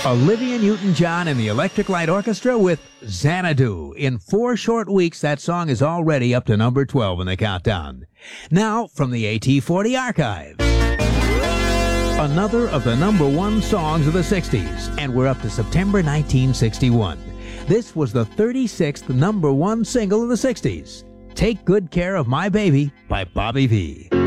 Olivia Newton-John and the Electric Light Orchestra with Xanadu. In 4 short weeks, that song is already up to number 12 in the countdown. Now, from the AT40 archives, another of the number 1 songs of the 60s, and we're up to September 1961. This was the 36th number 1 single of the 60s. Take Good Care of My Baby by Bobby Vee.